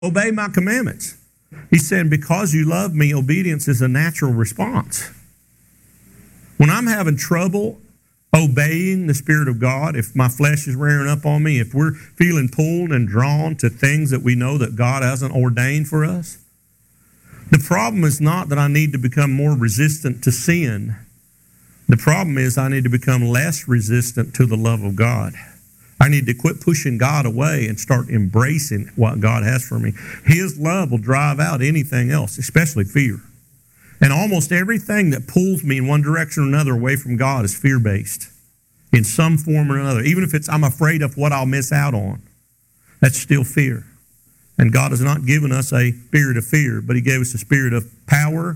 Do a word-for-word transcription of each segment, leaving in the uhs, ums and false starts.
Obey my commandments. He's saying, because you love me, obedience is a natural response. When I'm having trouble obeying the Spirit of God, if my flesh is rearing up on me, if we're feeling pulled and drawn to things that we know that God hasn't ordained for us, the problem is not that I need to become more resistant to sin. The problem is I need to become less resistant to the love of God. I need to quit pushing God away and start embracing what God has for me. His love will drive out anything else, especially fear. And almost everything that pulls me in one direction or another away from God is fear-based in some form or another. Even if it's I'm afraid of what I'll miss out on, that's still fear. And God has not given us a spirit of fear, but He gave us a spirit of power,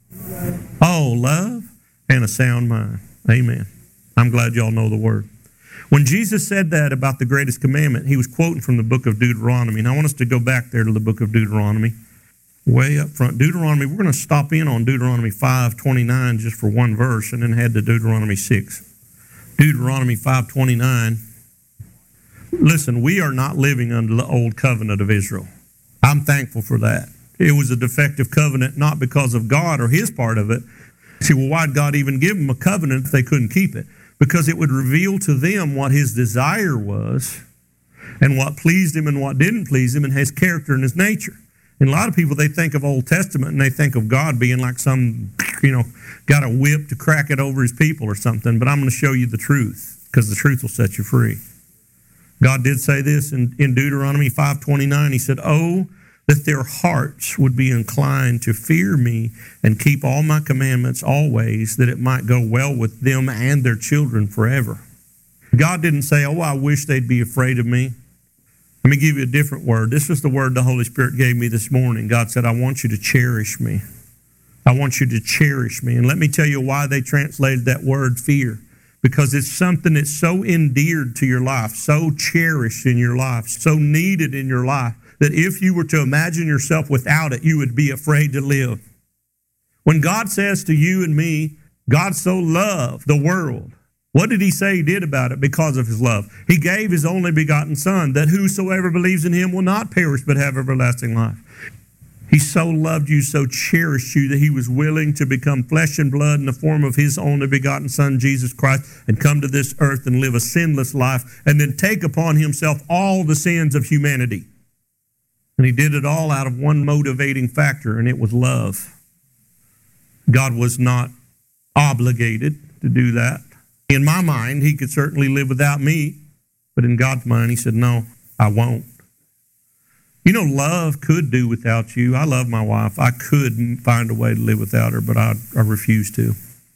oh, love, and a sound mind. Amen. I'm glad y'all know the Word. When Jesus said that about the greatest commandment, He was quoting from the book of Deuteronomy. And I want us to go back there to the book of Deuteronomy, way up front. Deuteronomy, we're going to stop in on Deuteronomy five twenty-nine just for one verse and then head to Deuteronomy six. Deuteronomy five twenty-nine. Listen, we are not living under the old covenant of Israel. I'm thankful for that. It was a defective covenant, not because of God or His part of it. See, well, why'd God even give them a covenant if they couldn't keep it? Because it would reveal to them what His desire was and what pleased Him and what didn't please Him and His character and His nature. And a lot of people, they think of Old Testament and they think of God being like some, you know, got a whip to crack it over His people or something. But I'm going to show you the truth, because the truth will set you free. God did say this in, in Deuteronomy five twenty-nine. He said, "Oh, that their hearts would be inclined to fear me and keep all my commandments always, that it might go well with them and their children forever." God didn't say, "Oh, I wish they'd be afraid of me." Let me give you a different word. This was the word the Holy Spirit gave me this morning. God said, "I want you to cherish me. I want you to cherish me." And let me tell you why they translated that word fear. Because it's something that's so endeared to your life, so cherished in your life, so needed in your life, that if you were to imagine yourself without it, you would be afraid to live. When God says to you and me, God so loved the world, what did He say He did about it? Because of His love. He gave His only begotten Son, that whosoever believes in Him will not perish but have everlasting life. He so loved you, so cherished you, that He was willing to become flesh and blood in the form of His only begotten Son, Jesus Christ, and come to this earth and live a sinless life, and then take upon Himself all the sins of humanity. And He did it all out of one motivating factor, and it was love. God was not obligated to do that. In my mind, He could certainly live without me, but in God's mind, He said, "No, I won't." You know, love could do without you. I love my wife. I could find a way to live without her, but I, I refuse to.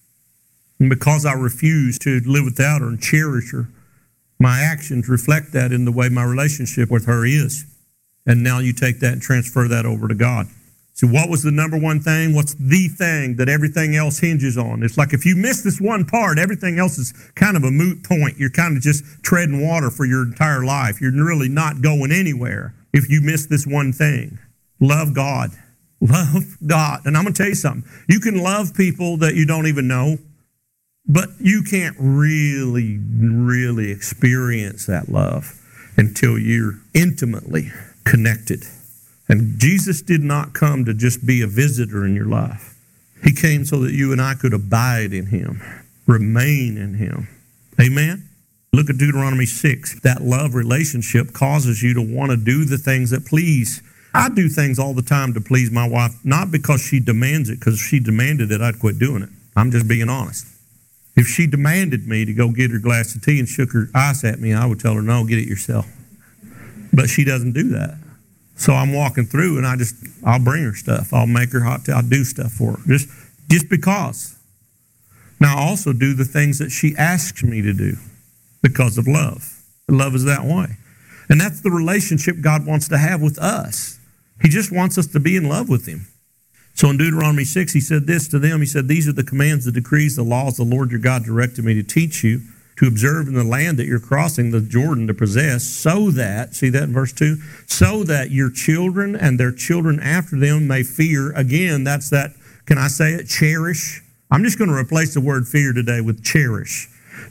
And because I refuse to live without her and cherish her, my actions reflect that in the way my relationship with her is. And now you take that and transfer that over to God. So what was the number one thing? What's the thing that everything else hinges on? It's like if you miss this one part, everything else is kind of a moot point. You're kind of just treading water for your entire life. You're really not going anywhere if you miss this one thing. Love God. Love God. And I'm going to tell you something. You can love people that you don't even know, but you can't really, really experience that love until you're intimately connected. And Jesus did not come to just be a visitor in your life. He came so that you and I could abide in Him, remain in Him. Amen? Look at Deuteronomy six. That love relationship causes you to want to do the things that please. I do things all the time to please my wife, not because she demands it, because if she demanded it, I'd quit doing it. I'm just being honest. If she demanded me to go get her glass of tea and shook her eyes at me, I would tell her, "No, get it yourself." But she doesn't do that. So I'm walking through and I just, I'll bring her stuff. I'll make her hot tea. I'll do stuff for her. Just, just because. Now I also do the things that she asks me to do because of love. Love is that way. And that's the relationship God wants to have with us. He just wants us to be in love with Him. So in Deuteronomy six, He said this to them. He said, "These are the commands, the decrees, the laws the Lord your God directed me to teach you, to observe in the land that you're crossing the Jordan to possess, so that," see that in verse two, "so that your children and their children after them may fear." Again, that's that, can I say it, cherish? I'm just going to replace the word fear today with cherish.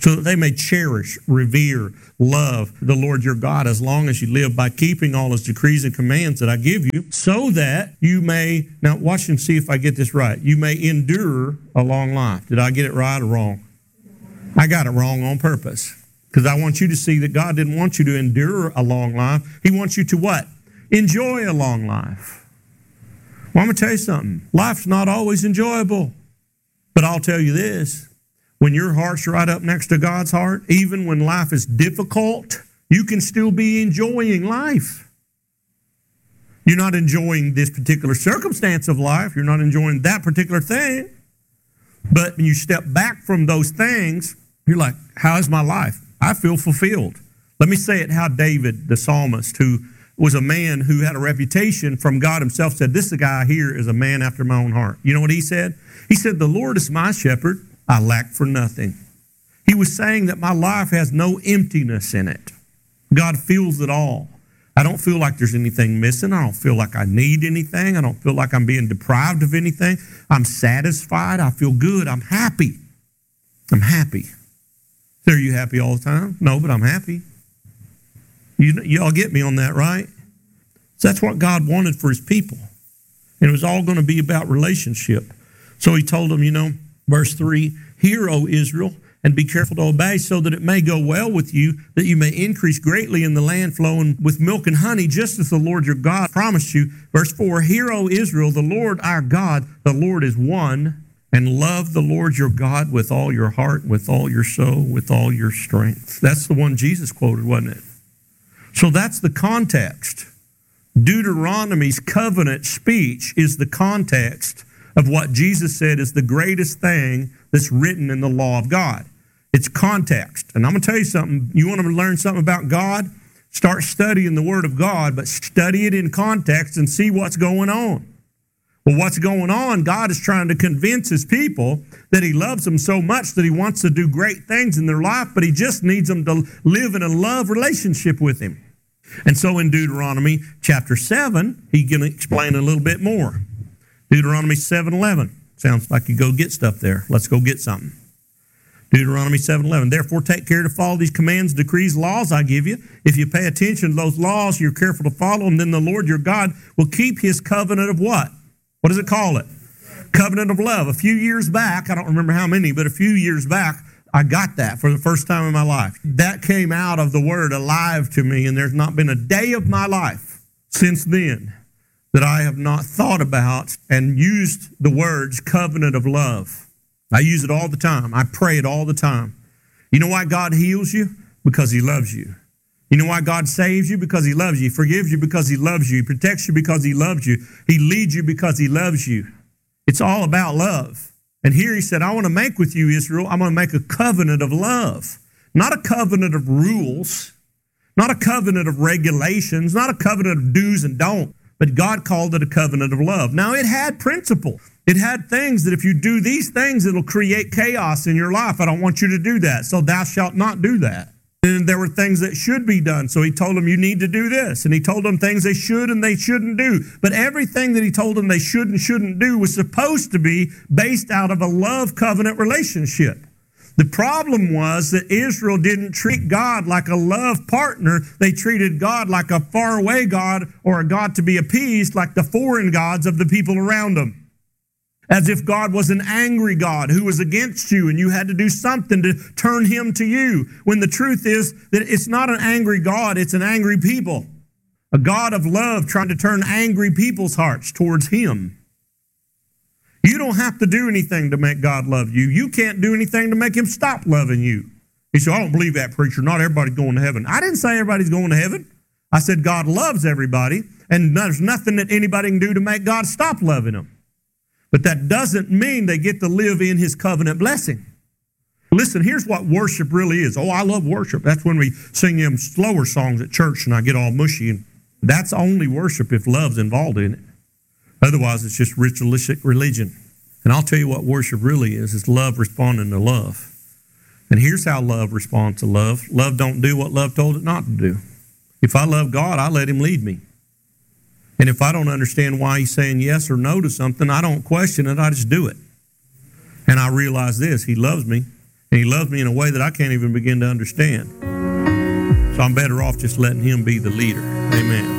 so that they may cherish, revere, love the Lord your God as long as you live by keeping all his decrees and commands that I give you, so that you may, now watch and see if I get this right, you may endure a long life. Did I get it right or wrong? I got it wrong on purpose, because I want you to see that God didn't want you to endure a long life. He wants you to what? Enjoy a long life. Well, I'm going to tell you something. Life's not always enjoyable. But I'll tell you this, when your heart's right up next to God's heart, even when life is difficult, you can still be enjoying life. You're not enjoying this particular circumstance of life. You're not enjoying that particular thing. But when you step back from those things, you're like, how is my life? I feel fulfilled. Let me say it how David, the psalmist, who was a man who had a reputation from God himself, said, this guy here is a man after my own heart. You know what he said? He said, the Lord is my shepherd. I lack for nothing. He was saying that my life has no emptiness in it. God fills it all. I don't feel like there's anything missing. I don't feel like I need anything. I don't feel like I'm being deprived of anything. I'm satisfied. I feel good. I'm happy. I'm happy. So are you happy all the time? No, but I'm happy. You, y'all get me on that, right? So that's what God wanted for his people. And it was all going to be about relationship. So he told them, you know, verse three, hear, O Israel, and be careful to obey, so that it may go well with you, that you may increase greatly in the land flowing with milk and honey, just as the Lord your God promised you. Verse four, hear, O Israel, the Lord our God, the Lord is one, and love the Lord your God with all your heart, with all your soul, with all your strength. That's the one Jesus quoted, wasn't it? So that's the context. Deuteronomy's covenant speech is the context of what Jesus said is the greatest thing that's written in the law of God. It's context. And I'm going to tell you something. You want to learn something about God? Start studying the Word of God, but study it in context and see what's going on. Well, what's going on? God is trying to convince his people that he loves them so much that he wants to do great things in their life, but he just needs them to live in a love relationship with him. And so in Deuteronomy chapter seven, he's going to explain a little bit more. Deuteronomy seven eleven. Sounds like you go get stuff there. Let's go get something. Deuteronomy seven eleven. Therefore take care to follow these commands, decrees, laws I give you. If you pay attention to those laws, you're careful to follow them, then the Lord your God will keep his covenant of what? What does it call it? Covenant of love. A few years back, I don't remember how many, but a few years back, I got that for the first time in my life. That came out of the word alive to me, and there's not been a day of my life since then that I have not thought about and used the words covenant of love. I use it all the time. I pray it all the time. You know why God heals you? Because he loves you. You know why God saves you? Because he loves you. He forgives you because he loves you. He protects you because he loves you. He leads you because he loves you. It's all about love. And here he said, I want to make with you, Israel, I'm going to make a covenant of love. Not a covenant of rules. Not a covenant of regulations. Not a covenant of do's and don'ts. But God called it a covenant of love. Now, it had principle. It had things that if you do these things, it'll create chaos in your life. I don't want you to do that. So thou shalt not do that. And there were things that should be done. So he told them, you need to do this. And he told them things they should and they shouldn't do. But everything that he told them they should and shouldn't do was supposed to be based out of a love covenant relationship. The problem was that Israel didn't treat God like a love partner. They treated God like a faraway God, or a God to be appeased, like the foreign gods of the people around them. As if God was an angry God who was against you and you had to do something to turn him to you. When the truth is that it's not an angry God, it's an angry people. A God of love trying to turn angry people's hearts towards him. You don't have to do anything to make God love you. You can't do anything to make him stop loving you. He said, I don't believe that, preacher. Not everybody's going to heaven. I didn't say everybody's going to heaven. I said God loves everybody, and there's nothing that anybody can do to make God stop loving them. But that doesn't mean they get to live in his covenant blessing. Listen, here's what worship really is. Oh, I love worship. That's when we sing them slower songs at church and I get all mushy. And that's only worship if love's involved in it. Otherwise, it's just ritualistic religion. And I'll tell you what worship really is. It's love responding to love. And here's how love responds to love. Love don't do what love told it not to do. If I love God, I let him lead me. And if I don't understand why he's saying yes or no to something, I don't question it, I just do it. And I realize this, he loves me. And he loves me in a way that I can't even begin to understand. So I'm better off just letting him be the leader. Amen.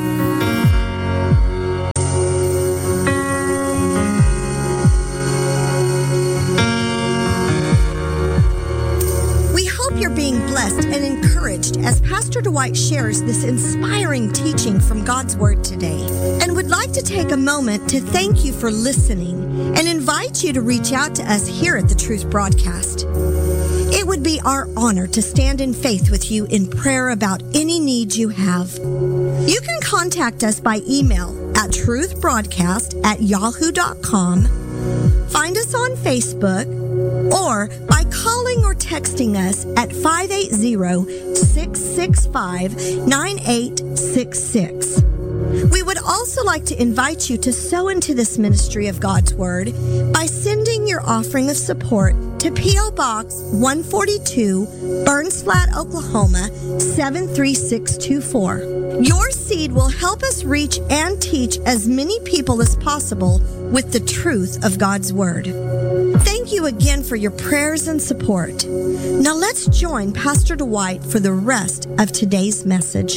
You're being blessed and encouraged as Pastor Dwight shares this inspiring teaching from God's Word today, and would like to take a moment to thank you for listening and invite you to reach out to us here at the Truth Broadcast. It would be our honor to stand in faith with you in prayer about any needs you have. You can contact us by email at truthbroadcast at yahoo dot com, find us on Facebook, or by calling or texting us at five eight zero, six six five, nine eight six six. We would also like to invite you to sow into this ministry of God's Word by sending your offering of support to P O Box one forty-two, Burns Flat, Oklahoma, seven three six two four. Your seed will help us reach and teach as many people as possible with the truth of God's Word. Thank you again for your prayers and support. Now let's join Pastor Dwight for the rest of today's message.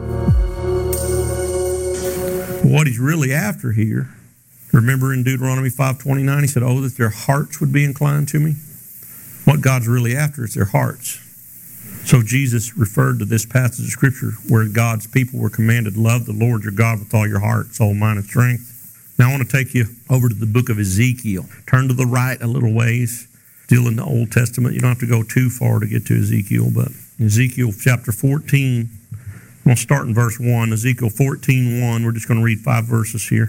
What he's really after here, remember in Deuteronomy five twenty-nine, he said, oh, that their hearts would be inclined to me. What God's really after is their hearts. So Jesus referred to this passage of Scripture where God's people were commanded, love the Lord your God with all your heart, soul, mind, and strength. Now I want to take you over to the book of Ezekiel. Turn to the right a little ways, still in the Old Testament. You don't have to go too far to get to Ezekiel, but Ezekiel chapter fourteen, I'm going to start in verse one. Ezekiel fourteen one, we're just going to read five verses here.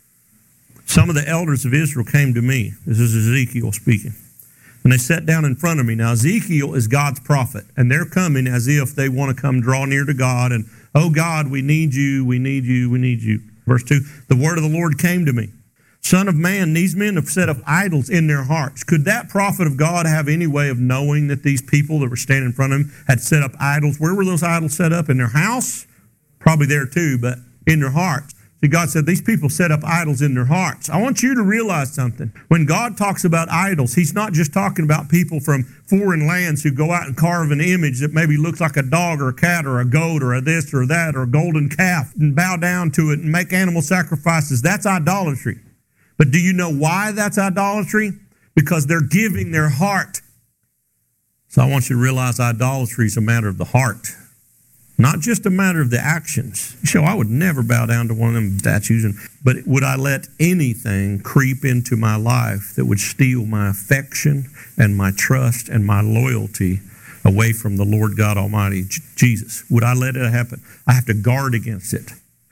Some of the elders of Israel came to me. This is Ezekiel speaking. And they sat down in front of me. Now Ezekiel is God's prophet, and they're coming as if they want to come draw near to God. And, oh God, we need you, we need you, we need you. Verse two, the word of the Lord came to me. Son of man, these men have set up idols in their hearts. Could that prophet of God have any way of knowing that these people that were standing in front of him had set up idols? Where were those idols set up? In their house? Probably there too, but in their hearts. See, God said these people set up idols in their hearts. I want you to realize something. When God talks about idols, he's not just talking about people from foreign lands who go out and carve an image that maybe looks like a dog or a cat or a goat or a this or that or a golden calf and bow down to it and make animal sacrifices. That's idolatry. But do you know why that's idolatry? Because they're giving their heart. So I want you to realize idolatry is a matter of the heart. Not just a matter of the actions. So I would never bow down to one of them statues, and, but would I let anything creep into my life that would steal my affection and my trust and my loyalty away from the Lord God Almighty, J- Jesus? Would I let it happen? I have to guard against it.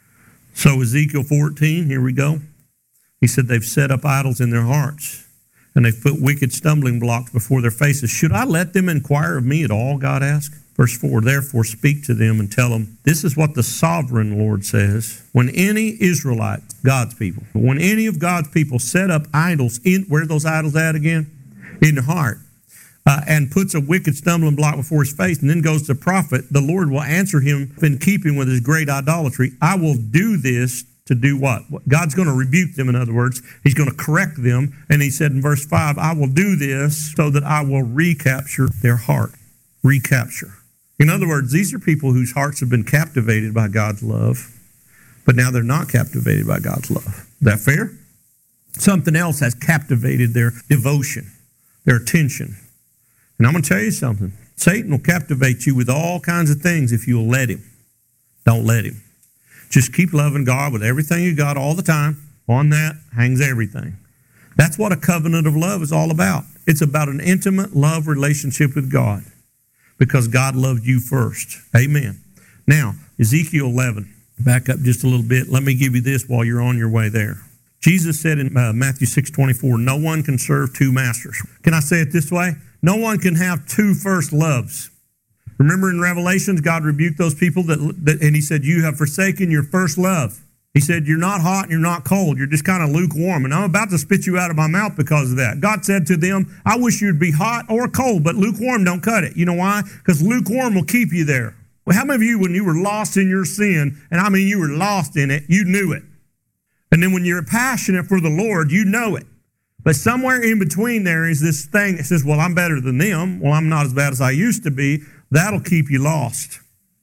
So Ezekiel fourteen, here we go. He said they've set up idols in their hearts, and they've put wicked stumbling blocks before their faces. Should I let them inquire of me at all, God asked? Verse four, therefore speak to them and tell them, this is what the sovereign Lord says. When any Israelite, God's people, when any of God's people set up idols, in where are those idols at again? In their heart, uh, and puts a wicked stumbling block before his face, and then goes to the prophet, the Lord will answer him in keeping with his great idolatry. I will do this to do what? God's going to rebuke them, in other words. He's going to correct them. And he said in verse five, I will do this so that I will recapture their heart. Recapture. In other words, these are people whose hearts have been captivated by God's love, but now they're not captivated by God's love. Is that fair? Something else has captivated their devotion, their attention. And I'm going to tell you something. Satan will captivate you with all kinds of things if you'll let him. Don't let him. Just keep loving God with everything you got all the time. On that hangs everything. That's what a covenant of love is all about. It's about an intimate love relationship with God, because God loved you first. Amen. Now, Ezekiel eleven. Back up just a little bit. Let me give you this while you're on your way there. Jesus said in uh, Matthew six twenty-four, no one can serve two masters. Can I say it this way? No one can have two first loves. Remember in Revelations, God rebuked those people, that, that, and he said, you have forsaken your first love. He said, you're not hot and you're not cold. You're just kind of lukewarm, and I'm about to spit you out of my mouth because of that. God said to them, I wish you'd be hot or cold, but lukewarm don't cut it. You know why? Because lukewarm will keep you there. Well, how many of you, when you were lost in your sin, and I mean you were lost in it, you knew it. And then when you're passionate for the Lord, you know it. But somewhere in between there is this thing that says, well, I'm better than them. Well, I'm not as bad as I used to be. That'll keep you lost.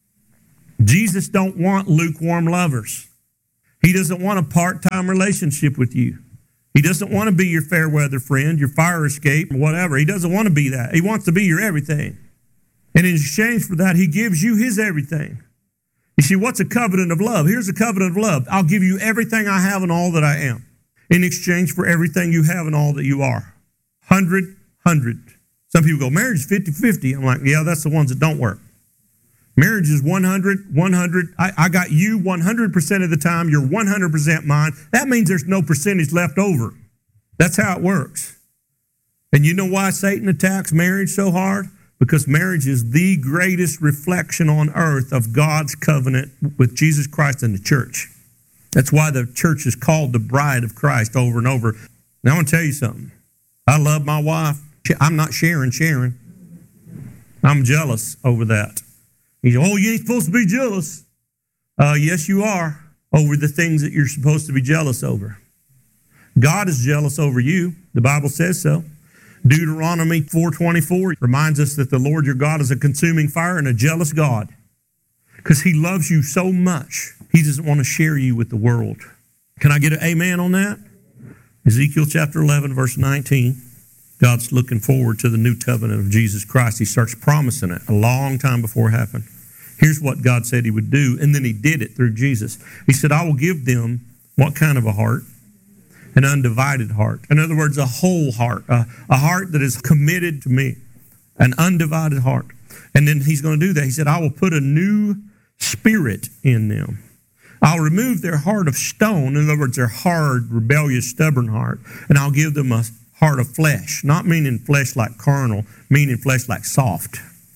Jesus don't want lukewarm lovers. He doesn't want a part-time relationship with you. He doesn't want to be your fair weather friend, your fire escape, or whatever. He doesn't want to be that. He wants to be your everything. And in exchange for that, he gives you his everything. You see, what's a covenant of love? Here's a covenant of love. I'll give you everything I have and all that I am in exchange for everything you have and all that you are. Hundred, hundred. Some people go, marriage is fifty-fifty. I'm like, yeah, that's the ones that don't work. Marriage is one hundred, one hundred. I, I got you one hundred percent of the time. You're one hundred percent mine. That means there's no percentage left over. That's how it works. And you know why Satan attacks marriage so hard? Because marriage is the greatest reflection on earth of God's covenant with Jesus Christ and the church. That's why the church is called the bride of Christ over and over. Now, I want to tell you something. I love my wife. I'm not sharing, sharing. I'm jealous over that. You go, oh, you ain't supposed to be jealous. Uh, yes, you are, over the things that you're supposed to be jealous over. God is jealous over you. The Bible says so. Deuteronomy four twenty-four reminds us that the Lord your God is a consuming fire and a jealous God because he loves you so much. He doesn't want to share you with the world. Can I get an amen on that? Ezekiel chapter eleven, verse nineteen. God's looking forward to the new covenant of Jesus Christ. He starts promising it a long time before it happened. Here's what God said he would do, and then he did it through Jesus. He said, I will give them what kind of a heart? An undivided heart. In other words, a whole heart, a, a heart that is committed to me, an undivided heart. And then he's going to do that. He said, I will put a new spirit in them. I'll remove their heart of stone, in other words, their hard, rebellious, stubborn heart, and I'll give them a heart of flesh, not meaning flesh like carnal, meaning flesh like soft.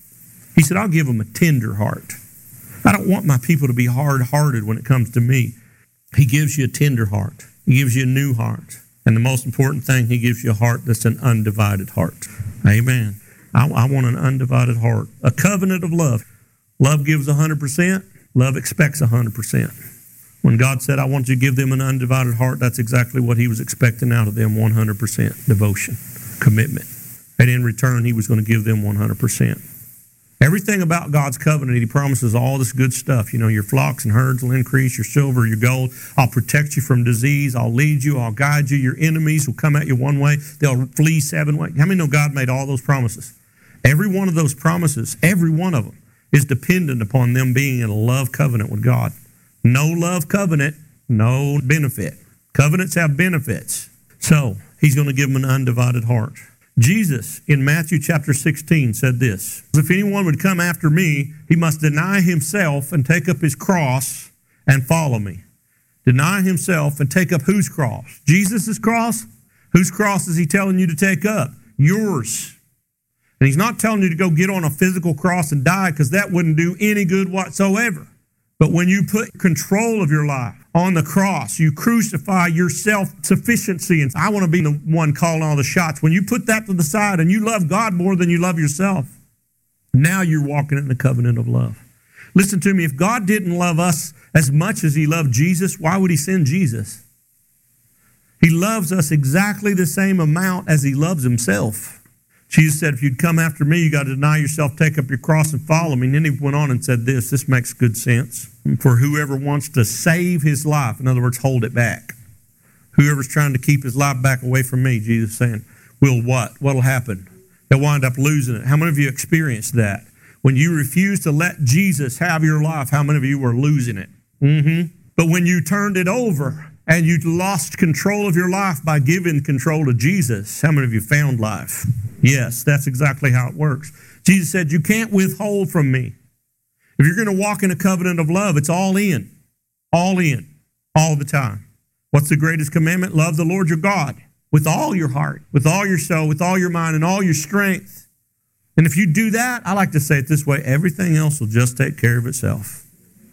He said, I'll give them a tender heart. I don't want my people to be hard-hearted when it comes to me. He gives you a tender heart. He gives you a new heart. And the most important thing, he gives you a heart that's an undivided heart. Amen. I, I want an undivided heart. A covenant of love. Love gives one hundred percent. Love expects one hundred percent. When God said, I want you to give them an undivided heart, that's exactly what he was expecting out of them, one hundred percent devotion, commitment. And in return, he was going to give them one hundred percent. Everything about God's covenant, he promises all this good stuff. You know, your flocks and herds will increase, your silver, your gold. I'll protect you from disease. I'll lead you. I'll guide you. Your enemies will come at you one way. They'll flee seven ways. How many know God made all those promises? Every one of those promises, every one of them, is dependent upon them being in a love covenant with God. No love covenant, no benefit. Covenants have benefits. So, he's going to give them an undivided heart. Jesus, in Matthew chapter sixteen, said this, if anyone would come after me, he must deny himself and take up his cross and follow me. Deny himself and take up whose cross? Jesus' cross? Whose cross is he telling you to take up? Yours. And he's not telling you to go get on a physical cross and die, because that wouldn't do any good whatsoever. But when you put control of your life on the cross, you crucify your self-sufficiency. And I want to be the one calling all the shots. When you put that to the side and you love God more than you love yourself, now you're walking in the covenant of love. Listen to me. If God didn't love us as much as he loved Jesus, why would he send Jesus? He loves us exactly the same amount as he loves himself. Jesus said, if you'd come after me, you got to deny yourself, take up your cross and follow me. And then he went on and said this, this makes good sense. For whoever wants to save his life, in other words, hold it back. Whoever's trying to keep his life back away from me, Jesus is saying, will what? What'll happen? They'll wind up losing it. How many of you experienced that? When you refuse to let Jesus have your life, how many of you were losing it? Mm-hmm. But when you turned it over and you lost control of your life by giving control to Jesus, how many of you found life? Yes, that's exactly how it works. Jesus said, you can't withhold from me. If you're going to walk in a covenant of love, it's all in, all in, all the time. What's the greatest commandment? Love the Lord your God with all your heart, with all your soul, with all your mind, and all your strength. And if you do that, I like to say it this way, everything else will just take care of itself.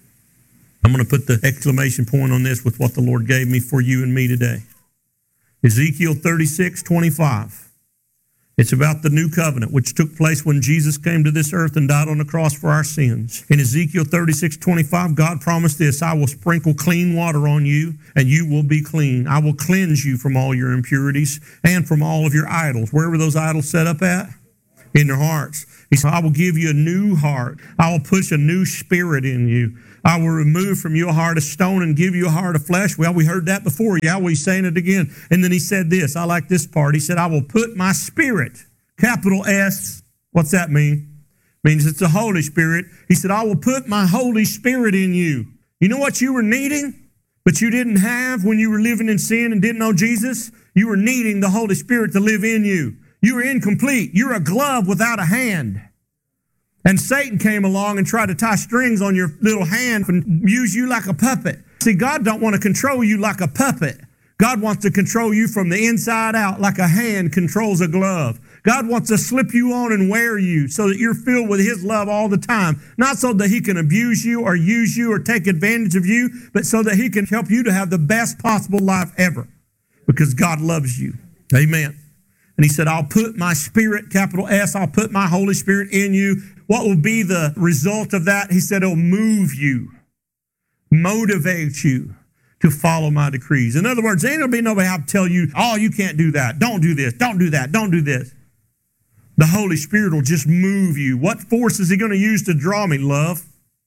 I'm going to put the exclamation point on this with what the Lord gave me for you and me today. Ezekiel thirty-six twenty-five. It's about the new covenant, which took place when Jesus came to this earth and died on the cross for our sins. In Ezekiel thirty-six twenty-five, God promised this: I will sprinkle clean water on you, and you will be clean. I will cleanse you from all your impurities and from all of your idols. Where were those idols set up at? In their hearts. He said, I will give you a new heart. I will push a new spirit in you. I will remove from you a heart of stone and give you a heart of flesh. Well, we heard that before. Yeah, he's saying it again. And then he said this. I like this part. He said, I will put my spirit, capital S. What's that mean? Means it's the Holy Spirit. He said, I will put my Holy Spirit in you. You know what you were needing, but you didn't have when you were living in sin and didn't know Jesus? You were needing the Holy Spirit to live in you. You were incomplete. You're a glove without a hand. And Satan came along and tried to tie strings on your little hand and use you like a puppet. See, God don't want to control you like a puppet. God wants to control you from the inside out like a hand controls a glove. God wants to slip you on and wear you so that you're filled with His love all the time. Not so that He can abuse you or use you or take advantage of you, but so that He can help you to have the best possible life ever. Because God loves you. Amen. And He said, I'll put my Spirit, capital S, I'll put my Holy Spirit in you. What will be the result of that? He said, it'll move you, motivate you to follow my decrees. In other words, there ain't going to be nobody have to tell you, oh, you can't do that. Don't do this. Don't do that. Don't do this. The Holy Spirit will just move you. What force is He going to use to draw me? Love.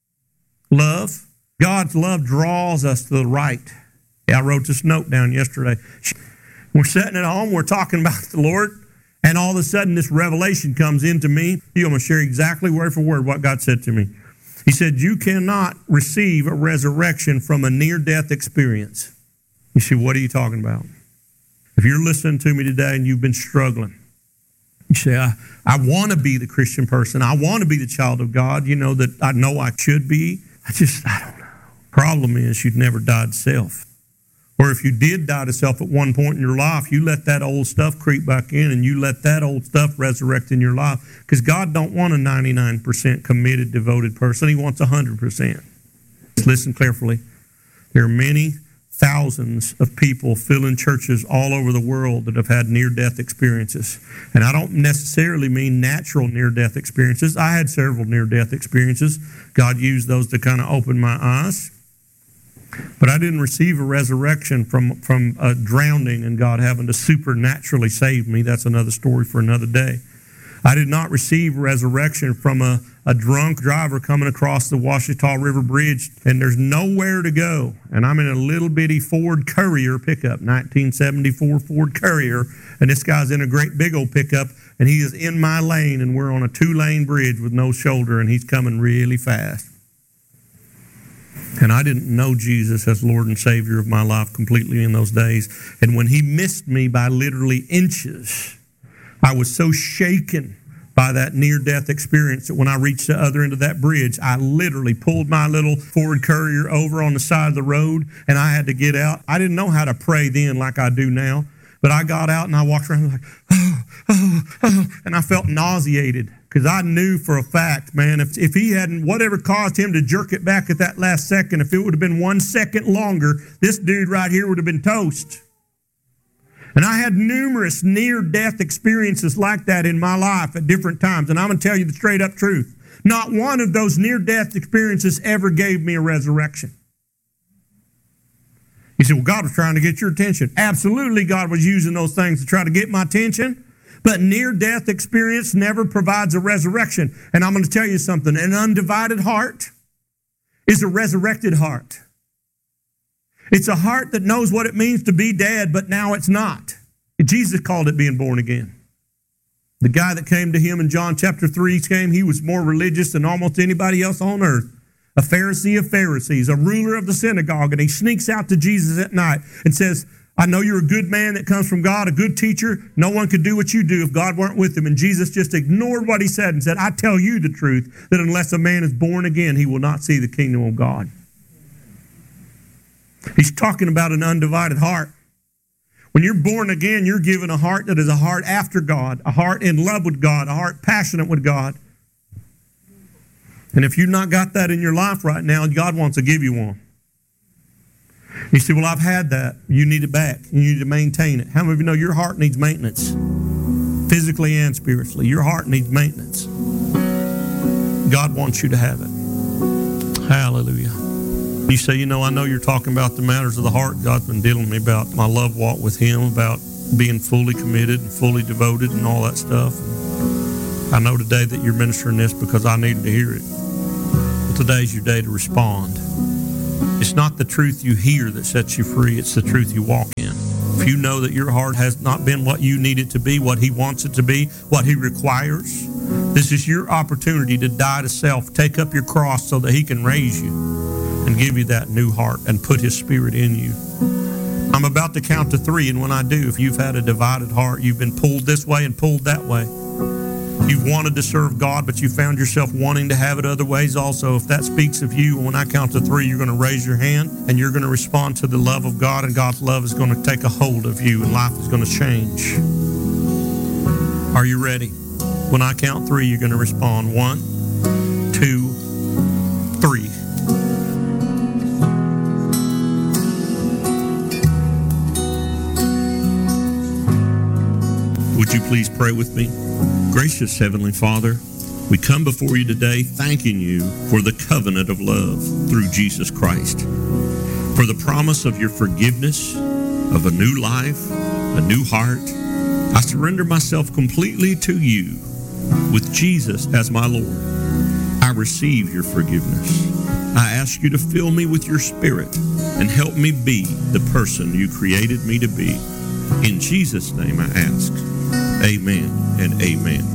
Love. God's love draws us to the right. Yeah, I wrote this note down yesterday. We're sitting at home. We're talking about the Lord. And all of a sudden, this revelation comes into me. I'm going to share exactly word for word what God said to me. He said, you cannot receive a resurrection from a near-death experience. You see, what are you talking about? If you're listening to me today and you've been struggling, you say, I, I want to be the Christian person. I want to be the child of God, you know, that I know I should be. I just, I don't know. Problem is, you've never died self. Or if you did die to self at one point in your life, you let that old stuff creep back in and you let that old stuff resurrect in your life. Because God don't want a ninety-nine percent committed, devoted person. He wants one hundred percent. Listen carefully. There are many thousands of people filling churches all over the world that have had near-death experiences. And I don't necessarily mean natural near-death experiences. I had several near-death experiences. God used those to kind of open my eyes. But I didn't receive a resurrection from, from a drowning and God having to supernaturally save me. That's another story for another day. I did not receive resurrection from a, a drunk driver coming across the Ouachita River Bridge and there's nowhere to go. And I'm in a little bitty Ford Courier pickup, nineteen seventy-four Ford Courier. And this guy's in a great big old pickup and he is in my lane and we're on a two-lane bridge with no shoulder and he's coming really fast. And I didn't know Jesus as Lord and Savior of my life completely in those days. And when He missed me by literally inches, I was so shaken by that near-death experience that when I reached the other end of that bridge, I literally pulled my little Ford Courier over on the side of the road and I had to get out. I didn't know how to pray then like I do now. But I got out and I walked around like, oh, oh, oh, and I felt nauseated. Because I knew for a fact, man, if, if he hadn't, whatever caused him to jerk it back at that last second, if it would have been one second longer, this dude right here would have been toast. And I had numerous near-death experiences like that in my life at different times. And I'm going to tell you the straight-up truth. Not one of those near-death experiences ever gave me a resurrection. You say, well, God was trying to get your attention. Absolutely, God was using those things to try to get my attention. But near-death experience never provides a resurrection. And I'm going to tell you something. An undivided heart is a resurrected heart. It's a heart that knows what it means to be dead, but now it's not. Jesus called it being born again. The guy that came to Him in John chapter three came, he was more religious than almost anybody else on earth. A Pharisee of Pharisees, a ruler of the synagogue. And he sneaks out to Jesus at night and says, I know you're a good man that comes from God, a good teacher. No one could do what you do if God weren't with him. And Jesus just ignored what he said and said, I tell you the truth, that unless a man is born again, he will not see the kingdom of God. He's talking about an undivided heart. When you're born again, you're given a heart that is a heart after God, a heart in love with God, a heart passionate with God. And if you've not got that in your life right now, God wants to give you one. You say, well, I've had that. You need it back. You need to maintain it. How many of you know your heart needs maintenance? physically and spiritually. Your heart needs maintenance. God wants you to have it. Hallelujah. You say, you know, I know you're talking about the matters of the heart. God's been dealing with me about my love walk with Him, about being fully committed and fully devoted and all that stuff. I know today that you're ministering this because I needed to hear it. Well, today's your day to respond. It's not the truth you hear that sets you free. It's the truth you walk in. If you know that your heart has not been what you need it to be, what He wants it to be, what He requires, this is your opportunity to die to self, take up your cross so that He can raise you and give you that new heart and put His Spirit in you. I'm about to count to three, and when I do, if you've had a divided heart, you've been pulled this way and pulled that way, you've wanted to serve God, but you found yourself wanting to have it other ways also, if that speaks of you, when I count to three, you're going to raise your hand, and you're going to respond to the love of God, and God's love is going to take a hold of you, and life is going to change. Are you ready? When I count three, you're going to respond. One, two, three. Would you please pray with me? Gracious Heavenly Father, we come before you today thanking you for the covenant of love through Jesus Christ, for the promise of your forgiveness, of a new life, a new heart. I surrender myself completely to you with Jesus as my Lord. I receive your forgiveness. I ask you to fill me with your Spirit and help me be the person you created me to be. In Jesus' name I ask. Amen and amen.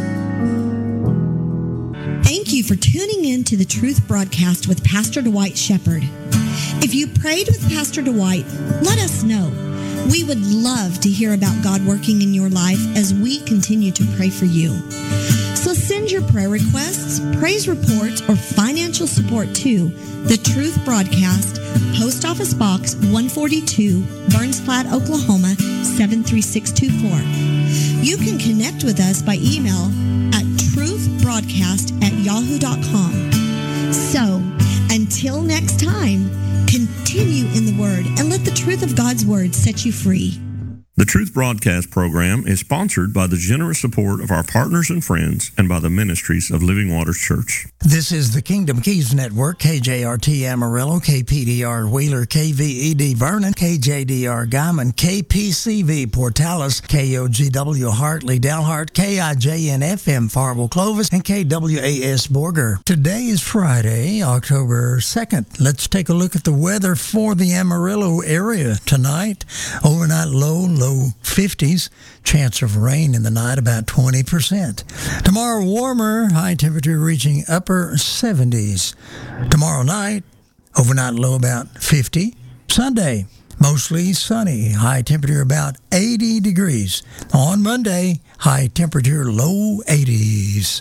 Thank you for tuning in to the Truth Broadcast with Pastor Dwight Shepherd. If you prayed with Pastor Dwight, let us know. We would love to hear about God working in your life as we continue to pray for you. So send your prayer requests, praise reports, or financial support to The Truth Broadcast, Post Office Box one forty-two, Burns Flat, Oklahoma, seven three six two four. You can connect with us by email at truthbroadcast at yahoo dot com. So, until next time, continue in the Word and let the truth of God's Word set you free. The Truth Broadcast program is sponsored by the generous support of our partners and friends and by the ministries of Living Waters Church. This is the Kingdom Keys Network, K J R T Amarillo, K P D R Wheeler, K V E D Vernon, K J D R Guyman, K P C V Portales, K O G W Hartley Dalhart, K I J N F M Farwell Clovis, and K W A S Borger. Today is Friday, October second. Let's take a look at the weather for the Amarillo area tonight. Overnight low, low fifties. Chance of rain in the night about twenty percent. Tomorrow warmer, high temperature reaching upper seventies. Tomorrow night, overnight low about fifty. Sunday, mostly sunny, high temperature about eighty degrees. On Monday, high temperature low eighties.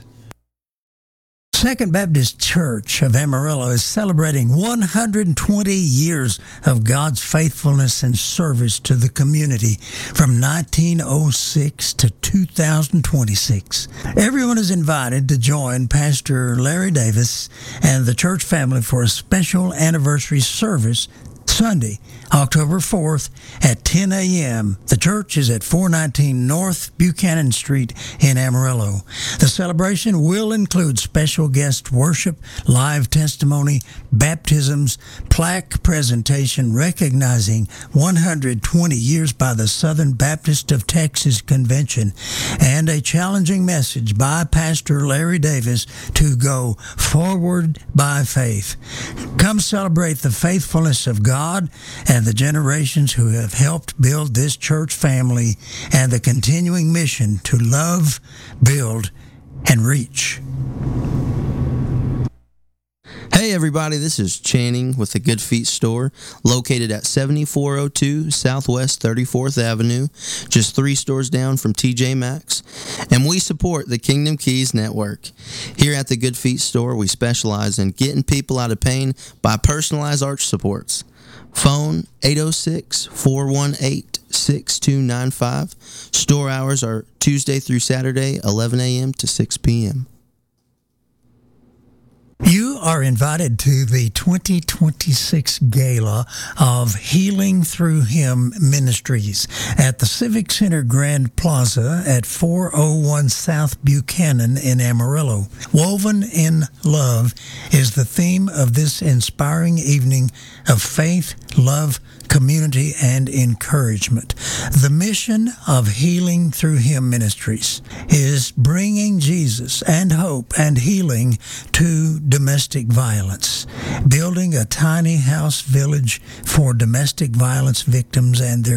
Second Baptist Church of Amarillo is celebrating one hundred twenty years of God's faithfulness and service to the community from nineteen oh six to two thousand twenty-six. Everyone is invited to join Pastor Larry Davis and the church family for a special anniversary service Sunday, October fourth at ten a.m. The church is at four nineteen North Buchanan Street in Amarillo. The celebration will include special guest worship, live testimony, baptisms, plaque presentation recognizing one hundred twenty years by the Southern Baptist of Texas Convention, and a challenging message by Pastor Larry Davis to go forward by faith. Come celebrate the faithfulness of God and the generations who have helped build this church family and the continuing mission to love, build, and reach. Hey everybody, this is Channing with the Good Feet Store, located at seventy-four oh two Southwest thirty-fourth Avenue, just three stores down from T J Maxx, and we support the Kingdom Keys Network. Here at the Good Feet Store, we specialize in getting people out of pain by personalized arch supports. Phone eight oh six, four one eight, six two nine five. Store hours are Tuesday through Saturday, eleven a.m. to six p.m. You are invited to the twenty twenty-six Gala of Healing Through Him Ministries at the Civic Center Grand Plaza at four oh one South Buchanan in Amarillo. Woven in Love is the theme of this inspiring evening of faith, love, community, and encouragement. The mission of Healing Through Him Ministries is bringing Jesus and hope and healing to domestic violence, building a tiny house village for domestic violence victims and their